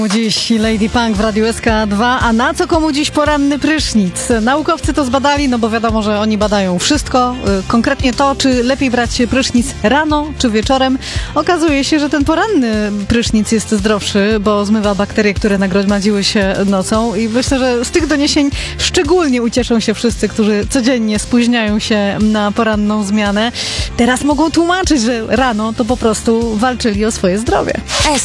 Dziś Lady Punk w Radiu SK2, a na co komu dziś poranny prysznic? Naukowcy to zbadali, no bo wiadomo, że oni badają wszystko, konkretnie to, czy lepiej brać prysznic rano czy wieczorem. Okazuje się, że ten poranny prysznic jest zdrowszy, bo zmywa bakterie, które nagromadziły się nocą i myślę, że z tych doniesień szczególnie ucieszą się wszyscy, którzy codziennie spóźniają się na poranną zmianę. Teraz mogą tłumaczyć, że rano to po prostu walczyli o swoje zdrowie.